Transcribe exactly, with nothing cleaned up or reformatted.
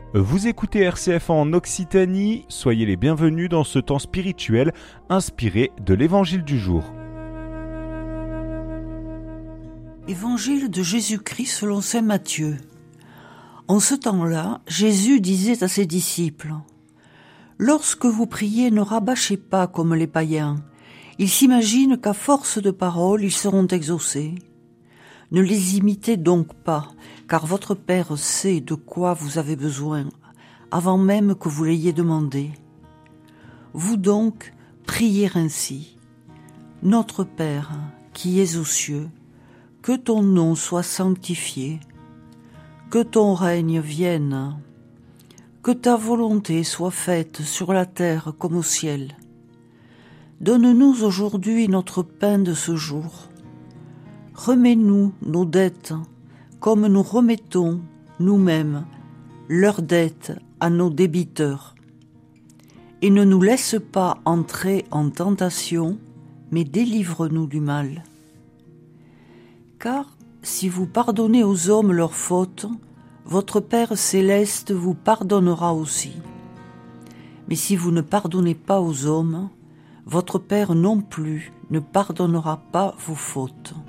Vous écoutez R C F en Occitanie, soyez les bienvenus dans ce temps spirituel inspiré de l'Évangile du jour. Évangile de Jésus-Christ selon saint Matthieu. En ce temps-là, Jésus disait à ses disciples : « Lorsque vous priez, ne rabâchez pas comme les païens. Ils s'imaginent qu'à force de paroles, ils seront exaucés. Ne les imitez donc pas, car votre Père sait de quoi vous avez besoin, avant même que vous l'ayez demandé. Vous donc, priez ainsi. Notre Père, qui es aux cieux, que ton nom soit sanctifié, que ton règne vienne, que ta volonté soit faite sur la terre comme au ciel. Donne-nous aujourd'hui notre pain de ce jour. Remets-nous nos dettes, comme nous remettons nous-mêmes leurs dettes à nos débiteurs. Et ne nous laisse pas entrer en tentation, mais délivre-nous du mal. Car si vous pardonnez aux hommes leurs fautes, votre Père céleste vous pardonnera aussi. Mais si vous ne pardonnez pas aux hommes, votre Père non plus ne pardonnera pas vos fautes.